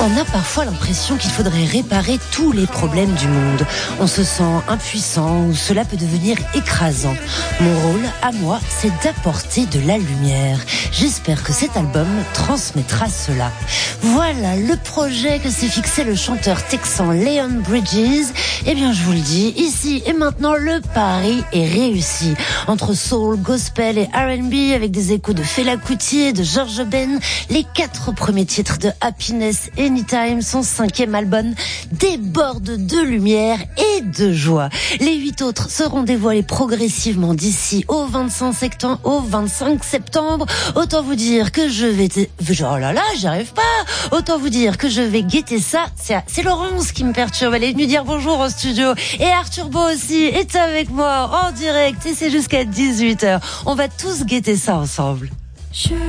On a parfois l'impression qu'il faudrait réparer tous les problèmes du monde. On se sent impuissant ou cela peut devenir écrasant. Mon rôle, à moi, c'est d'apporter de la lumière. J'espère que cet album transmettra cela. Voilà le projet que s'est fixé le chanteur texan Leon Bridges. Eh bien, je vous le dis, ici et maintenant, le pari est réussi. Entre soul, gospel et R&B, avec des échos de Fela Kuti et de George Ben, les 4 premiers titres de Happiness Anytime, son 5e album, débordent de lumière et de joie. Les 8 autres seront dévoilés progressivement d'ici au 25 septembre. Autant vous dire que je vais... Oh là là, j'y arrive pas. Autant vous dire que je vais guetter ça. C'est Laurence qui me perturbe. Elle est venue dire bonjour au studio. Et Arthur Beau aussi est avec moi en direct. Et c'est jusqu'à 18h. On va tous guetter ça ensemble.